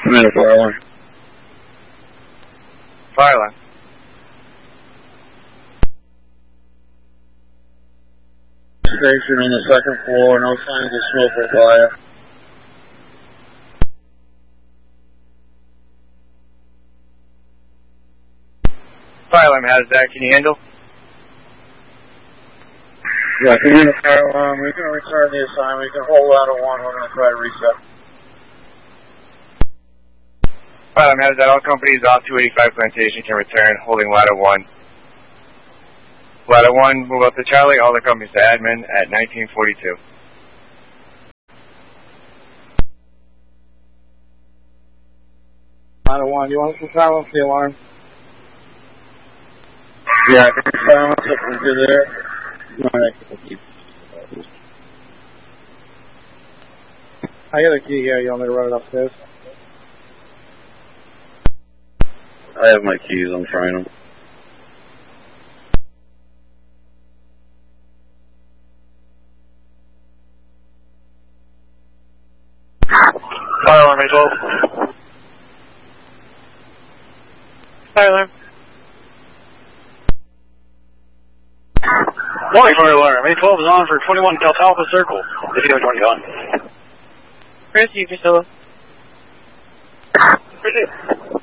Minute fire alarm. Fire alarm. Station on the second floor, no signs of smoke or fire. Fire alarm, how's that? Can you handle? Yeah, if you're in the fire alarm, we can return the assignment. We can hold out at 1. We're going to try to reset. Fire alarm, how's that? All companies off 285 Plantation can return, holding ladder 1. Ladder 1, move up to Charlie, all the companies to admin at 1942. Ladder 1, you want to silence the alarm? Yeah, I can silence it when you're there. I got a key here. You want me to run it upstairs? I have my keys. I'm trying them. Fire alarm, A12. Fire alarm. Morning, fire alarm. A12 is on for 21 Caltalpa Circle. Video 20 on. Chris, you can still. Appreciate it.